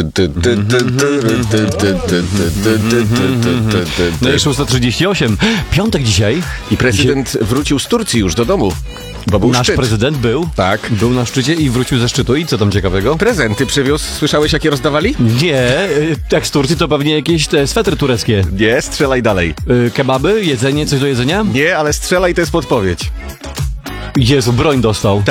No i 6:38. Piątek dzisiaj. I prezydent wrócił z Turcji już do domu, bo był Nasz szczyt. prezydent był. Tak. Był na szczycie i wrócił ze szczytu. I co tam ciekawego? Prezenty przywiózł. Słyszałeś, jakie rozdawali? Nie, jak z Turcji to pewnie jakieś te swetry tureckie. Nie, strzelaj dalej. Kebaby, jedzenie, coś do jedzenia? Nie, ale strzelaj, to jest podpowiedź. Jezu, broń dostał.